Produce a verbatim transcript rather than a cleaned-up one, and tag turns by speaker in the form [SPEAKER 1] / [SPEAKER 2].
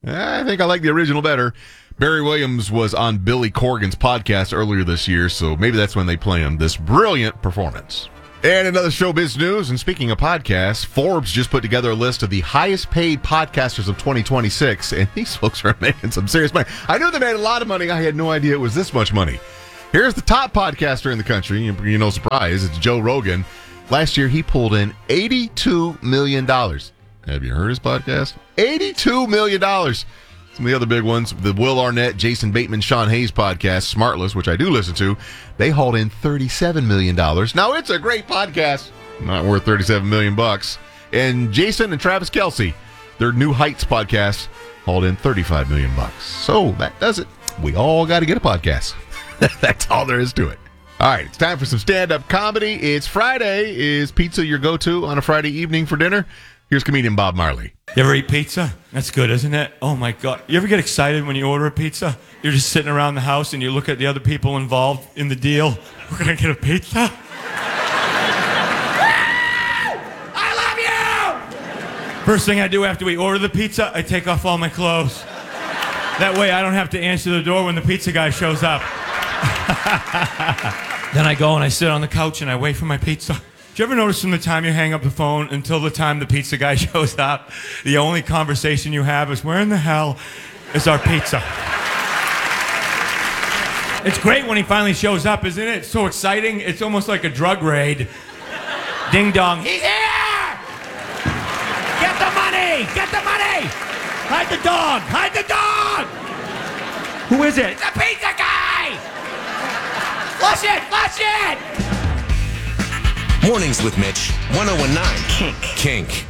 [SPEAKER 1] I think I like the original better. Barry Williams was on Billy Corgan's podcast earlier this year, so maybe that's when they play him. This brilliant performance. And another showbiz news, and speaking of podcasts, Forbes just put together a list of the highest paid podcasters of twenty twenty-six, and these folks are making some serious money. I knew they made a lot of money. I had no idea it was this much money. Here's the top podcaster in the country. You no surprise, it's Joe Rogan. Last year, he pulled in eighty-two million dollars. Have you heard his podcast? eighty-two million dollars. Some of the other big ones, the Will Arnett, Jason Bateman, Sean Hayes podcast, Smartless, which I do listen to, they hauled in thirty-seven million dollars. Now, it's a great podcast. Not worth thirty-seven million bucks. And Jason and Travis Kelce, their New Heights podcast, hauled in thirty-five million bucks. So that does it. We all got to get a podcast. That's all there is to it. All right, it's time for some stand-up comedy. It's Friday. Is pizza your go-to on a Friday evening for dinner? Here's comedian Bob Marley.
[SPEAKER 2] You ever eat pizza? That's good, isn't it? Oh, my God. You ever get excited when you order a pizza? You're just sitting around the house and you look at the other people involved in the deal. We're going to get a pizza? I love you! First thing I do after we order the pizza, I take off all my clothes. That way I don't have to answer the door when the pizza guy shows up. Then I go and I sit on the couch and I wait for my pizza. Do you ever notice from the time you hang up the phone until the time the pizza guy shows up, the only conversation you have is, where in the hell is our pizza? It's great when he finally shows up, isn't it? It's so exciting. It's almost like a drug raid. Ding dong. He's here! Get the money! Get the money! Hide the dog! Hide the dog! Who is it? It's the pizza guy! Flush it! Flush it!
[SPEAKER 3] Mornings with Mitch, one oh one nine Kink. Kink.